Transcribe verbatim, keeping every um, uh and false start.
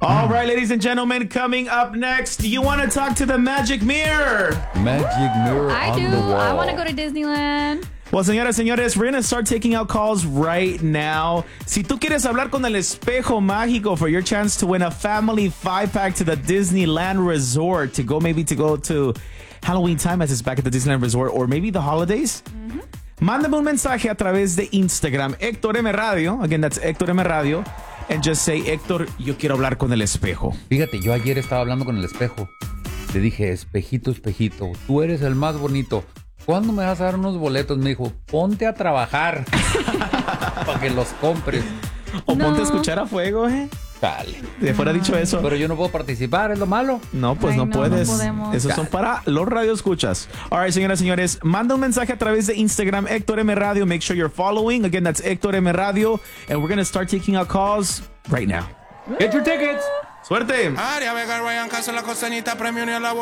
All right, ladies and gentlemen, coming up next, do you want to talk to the Magic Mirror? Magic Mirror I on do. the wall. I want to go to Disneyland. Well, señoras, señores, we're going to start taking out calls right now. Si tú quieres hablar con el espejo mágico for your chance to win a family five-pack to the Disneyland Resort, to go maybe to go to Halloween time as it's back at the Disneyland Resort, or maybe the holidays, mm-hmm. Mándame un mensaje a través de Instagram, Héctor M Radio. Again, that's Héctor M Radio. And just say, Héctor, yo quiero hablar con el espejo. Fíjate, yo ayer estaba hablando con el espejo. Le dije, espejito, espejito, tú eres el más bonito. ¿Cuándo me vas a dar unos boletos? Me dijo, ponte a trabajar para que los compres. O no. ponte a escuchar a fuego, ¿eh? Dale. De fuera dicho eso. Pero yo no puedo participar, es lo malo. No, pues Ay, no, no, puedes. no podemos. Esos son para los radioescuchas. All right, señoras y señores, manda un mensaje a través de Instagram, Héctor M Radio. Make sure you're following. Again, that's Héctor M Radio. And we're going to start taking out calls right now. Get your tickets. Suerte. Área Vega, Ryan Caso, la costeñita, premio ni a la